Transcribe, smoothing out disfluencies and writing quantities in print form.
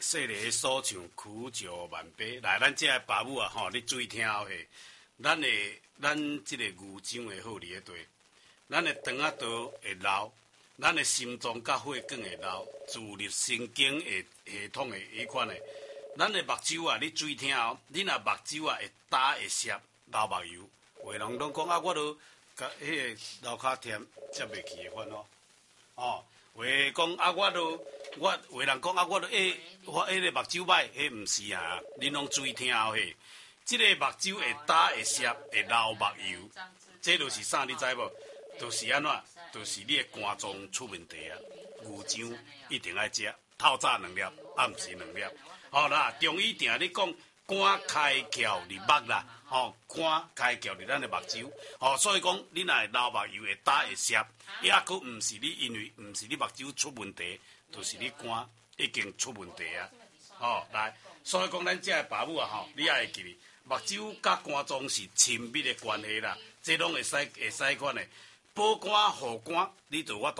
说咧所唱苦酒万杯，来，咱这爸母啊吼，你注意听好嘿。咱这个牛樟的好伫咧地，咱的肠仔道会老，咱的心脏甲血管会老，自律神经系统的迄款的。咱的目睭啊，你注意听哦，你若目睭啊会焦会涩，流目油，有的人拢讲啊，我都甲迄个流骹甜接袂去的款哦。哦，有的讲啊，有的人讲啊，我迄个目睭歹，迄毋是啊，恁拢注意听哦嘿。即个目睭会焦会涩会流目油，这就是啥你知无？就是安怎？就是你的肝脏出问题啊！牛樟一定爱食，透早2粒，暗时2粒。好啦，中医定咧讲肝开窍入目啦，肝开窍入咱的目睭，所以讲你若会流目油会焦会涩，抑佫毋是你因为毋是你目睭出问题，就是你肝已经出问题啊！来，所以讲咱这爸母啊，你也会记。目睭甲肝脏是亲密的关系啦，这拢会使款的保肝护肝，你对我。